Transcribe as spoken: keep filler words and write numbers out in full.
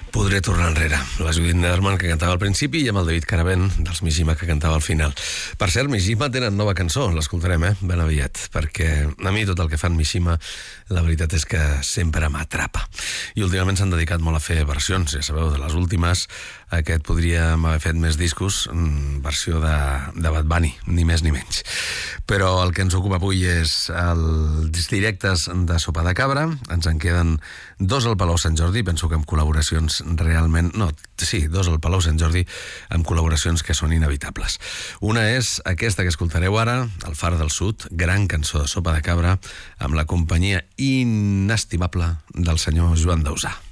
Podré tornar enrere. La Judit Nederman, que cantava al principi, i amb el David Caravent, dels Mishima, que cantava al final. Per cert, Mishima tenen nova cançó, l'escoltarem, eh? Ben aviat, perquè a mi tot el que fan Mishima, la veritat és que sempre m'atrapa. I últimament s'han dedicat molt a fer versions, ja sabeu, de les últimes. Aquest podríem haver fet més discos, versió de, de Bad Bunny, ni més ni menys. Però el que ens ocupa avui és els directes de Sopa de Cabra. Ens en queden dos al Palau Sant Jordi, penso que amb col·laboracions realment... No, sí, dos al Palau Sant Jordi, amb col·laboracions que són inevitables. Una és aquesta que escoltareu ara, El Far del Sud, gran cançó de Sopa de Cabra, amb la companyia inestimable del senyor Joan Dausà.